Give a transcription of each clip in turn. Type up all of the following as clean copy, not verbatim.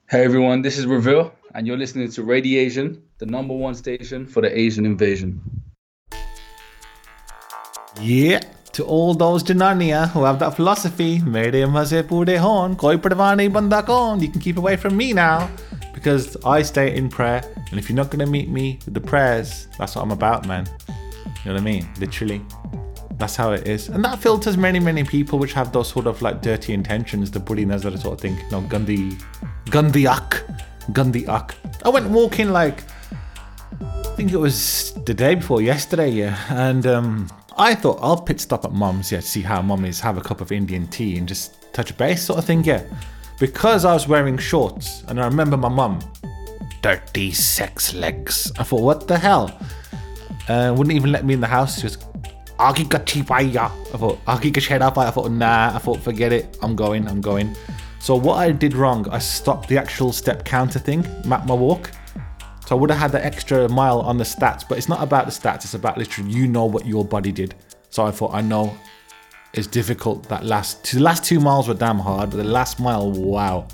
Hey everyone, this is Reveal, and you're listening to Radiation, the number one station for the Asian invasion. Yeah, to all those Janania who have that philosophy, mere maze pure hon, koi padwa nahi banda kon, you can keep away from me now. Because I stay in prayer, and if you're not gonna meet me with the prayers, that's what I'm about, man. You know what I mean? Literally. That's how it is. And that filters many people which have those sort of like dirty intentions, the Budi Nazar sort of thing. You know, Gandhi Ak. I went walking like, I think it was the day before yesterday, yeah. And I thought I'll pit stop at mum's, yeah, to see how mum is, have a cup of Indian tea and just touch base sort of thing, yeah. Because I was wearing shorts and I remember my mum, dirty sex legs. I thought, what the hell? Wouldn't even let me in the house. She was, Agi Gachibaya. I thought, Agi Gachibaya. I thought, nah, I thought, forget it. I'm going. So what I did wrong, I stopped the actual step counter thing, map my walk. So I would have had that extra mile on the stats, but it's not about the stats, it's about literally, you know what your body did. So I thought, I know it's difficult. The last 2 miles were damn hard, but the last mile, wow.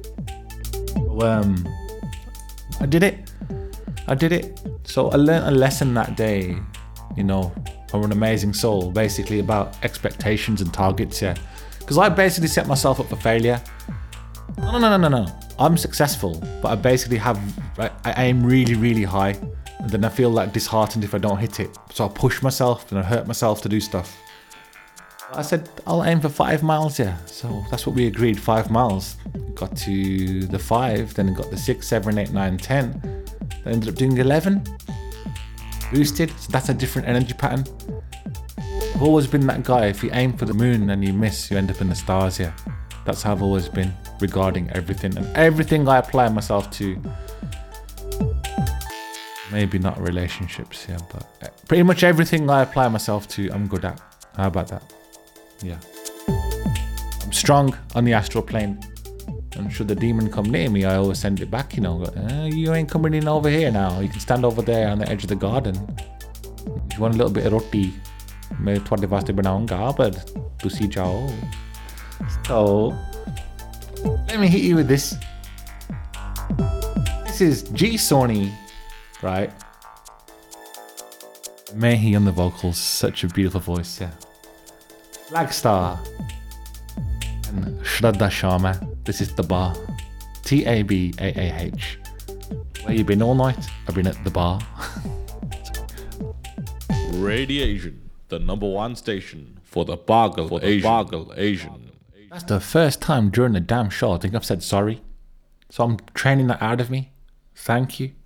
I did it. So I learned a lesson that day, you know, from an amazing soul, basically about expectations and targets, yeah. Because I basically set myself up for failure. No. I'm successful, but I basically I aim really high, and then I feel like disheartened if I don't hit it. So I push myself and I hurt myself to do stuff. I said, I'll aim for 5 miles, yeah. So that's what we agreed, 5 miles. Got to the 5, then got the 6, 7, 8, 9, 10. Then ended up doing 11. Boosted, so that's a different energy pattern. I've always been that guy, if you aim for the moon and you miss, you end up in the stars, yeah. That's how I've always been regarding everything. And everything I apply myself to, maybe not relationships, yeah, but pretty much everything I apply myself to, I'm good at. How about that? Yeah. I'm strong on the astral plane. And should the demon come near me, I always send it back, you know. You ain't coming in over here now. You can stand over there on the edge of the garden. If you want a little bit of roti, मैं थोड़े वास्ते बनाऊंगा पर तुसी जाओ. So, let me hit you with this. This is G Sony, right? Mehi on the vocals, such a beautiful voice, yeah. Flagstar and Shraddha Sharma. This is the bar. TABAAH. Where you been all night? I've been at the bar. Radiation, the number one station for the Bargle Asian. That's the first time during the damn show I think I've said sorry. So I'm training that out of me. Thank you.